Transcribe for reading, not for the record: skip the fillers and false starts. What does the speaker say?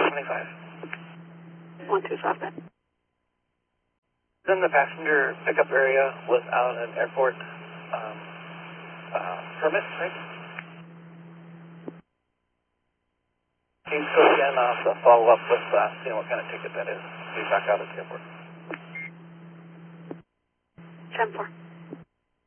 125. 125 then. In the passenger pickup area without an airport permit, right? Can you go again follow up with seeing what kind of ticket that is? Be back out at the airport. 10-4.